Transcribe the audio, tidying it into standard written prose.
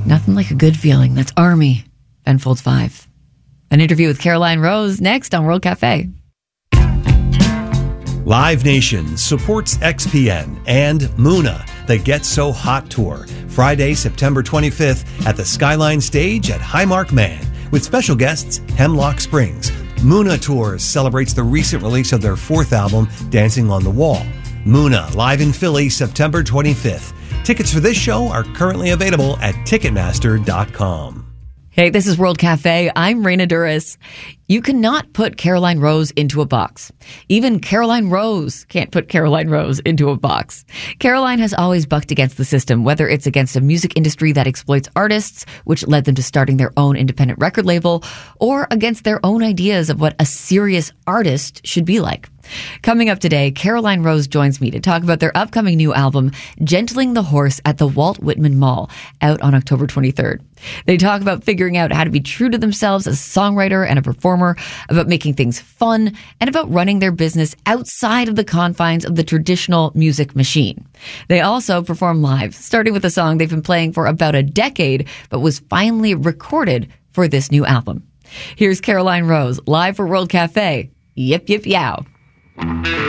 Nothing like a good feeling. That's Army, Ben Folds 5. An interview with Caroline Rose next on World Cafe. Live Nation supports XPN and Muna, the Get So Hot Tour, Friday, September 25th at the Skyline Stage at Highmark Man, with special guests Hemlock Springs. Muna Tours celebrates the recent release of their 4th album, Dancing on the Wall. Muna, live in Philly, September 25th. Tickets for this show are currently available at Ticketmaster.com. Hey, this is World Cafe. I'm Raina Duras. You cannot put Caroline Rose into a box. Even Caroline Rose can't put Caroline Rose into a box. Caroline has always bucked against the system, whether it's against a music industry that exploits artists, which led them to starting their own independent record label, or against their own ideas of what a serious artist should be like. Coming up today, Caroline Rose joins me to talk about their upcoming new album, Gentling the Horse at the Walt Whitman Mall, out on October 23rd. They talk about figuring out how to be true to themselves as a songwriter and a performer, about making things fun, and about running their business outside of the confines of the traditional music machine. They also perform live, starting with a song they've been playing for about a decade, but was finally recorded for this new album. Here's Caroline Rose, live for World Cafe. Yip, yip, yow.